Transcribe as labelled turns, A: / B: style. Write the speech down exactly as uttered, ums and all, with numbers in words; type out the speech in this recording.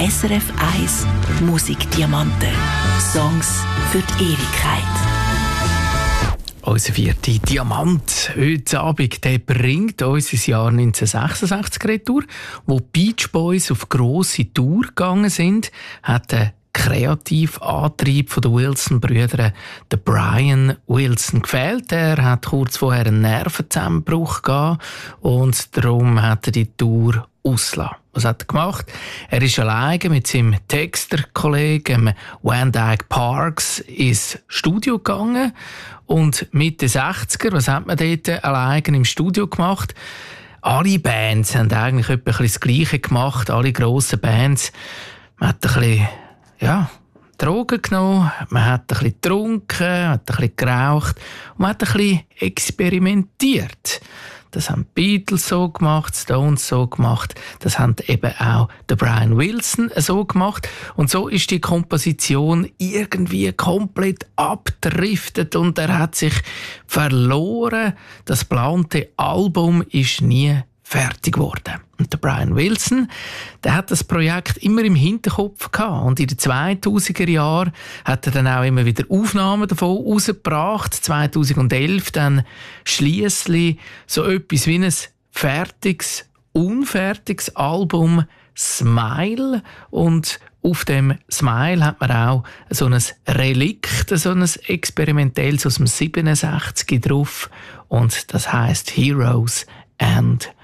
A: S R F eins Musikdiamanten. Songs für die Ewigkeit.
B: Unser vierter Diamant heute Abend, der bringt uns ins Jahr neunzehnhundertsechsundsechzig retour, wo die Beach Boys auf grosse Tour gegangen sind, hat der kreative Antrieb der Wilson-Brüder, der Brian Wilson, gefehlt. Er hat kurz vorher einen Nervenzusammenbruch gehabt und darum hat er die Tour ausgelassen. Was hat er gemacht? Er ist alleine mit seinem Texterkollegen Van Dyke Parks ins Studio gegangen und Mitte sechziger, was hat man dort alleine im Studio gemacht? Alle Bands haben eigentlich etwa das Gleiche gemacht, alle grossen Bands. Man hat ein bisschen, ja, Drogen genommen, man hat ein bisschen getrunken, man hat ein bisschen geraucht und man hat ein bisschen experimentiert. Das haben die Beatles so gemacht, Stones so gemacht, das haben eben auch der Brian Wilson so gemacht. Und so ist die Komposition irgendwie komplett abgedriftet und er hat sich verloren. Das geplante Album ist nie fertig geworden. Und der Brian Wilson, der hat das Projekt immer im Hinterkopf gehabt. Und in den zweitausender Jahren hat er dann auch immer wieder Aufnahmen davon rausgebracht. zweitausendelf dann schliesslich so etwas wie ein fertiges, unfertiges Album Smile. Und auf dem Smile hat man auch so ein Relikt, so ein experimentelles aus dem siebenundsechzig drauf. Und das heisst Heroes and